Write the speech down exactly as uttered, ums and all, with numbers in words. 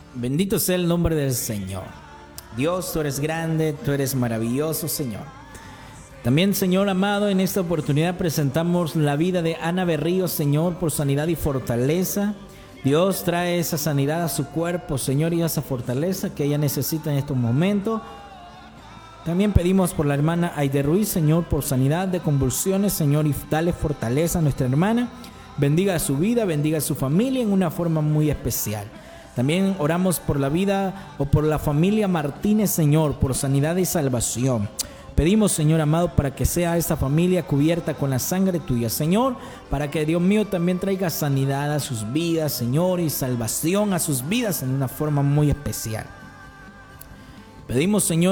Bendito sea el nombre del Señor. Dios, tú eres grande, tú eres maravilloso, Señor. También, Señor amado, en esta oportunidad presentamos la vida de Ana Berríos, Señor, por sanidad y fortaleza. Dios, trae esa sanidad a su cuerpo, Señor, y esa fortaleza que ella necesita en estos momentos. También pedimos por la hermana Aide Ruiz, Señor, por sanidad de convulsiones, Señor, y dale fortaleza a nuestra hermana. Bendiga su vida, bendiga a su familia en una forma muy especial. También oramos por la vida o por la familia Martínez, Señor, por sanidad y salvación. Pedimos, Señor amado, para que sea esta familia cubierta con la sangre tuya, Señor, para que Dios mío también traiga sanidad a sus vidas, Señor, y salvación a sus vidas en una forma muy especial. Pedimos, Señor,